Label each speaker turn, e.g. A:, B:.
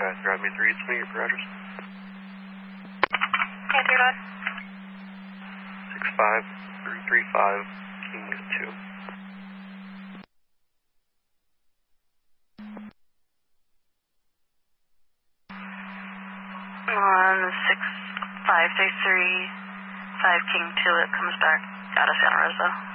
A: Drive me 3, it's me, your address.
B: Okay, 3 dot.
A: 65335, King 2.
B: On 65335 King 2, it comes back out of Santa Rosa.